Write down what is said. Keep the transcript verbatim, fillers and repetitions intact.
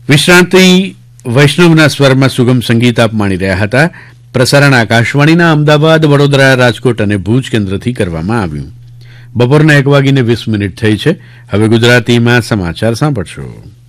વિશ્રાંતિ વૈષ્ણવના સ્વરમાં સુગમ સંગીત આપ માણી રહ્યા હતા. પ્રસારણ આકાશવાણીના અમદાવાદ, વડોદરા, રાજકોટ અને ભુજ કેન્દ્રથી કરવામાં આવ્યું. બપોરના એક વાગીને વીસ મિનિટ થઈ છે. હવે ગુજરાતીમાં સમાચાર સાંભળશો.